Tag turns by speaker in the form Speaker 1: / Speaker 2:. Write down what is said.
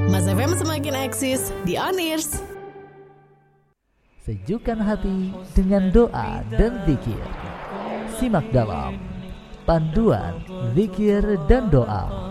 Speaker 1: Mas FM semakin eksis di On-Ears.
Speaker 2: Sejukkan hati dengan doa dan zikir. Simak dalam Panduan Zikir dan Doa.